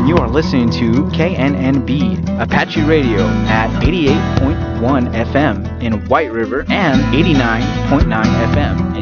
You are listening to KNNB Apache Radio at 88.1 FM in White River and 89.9 FM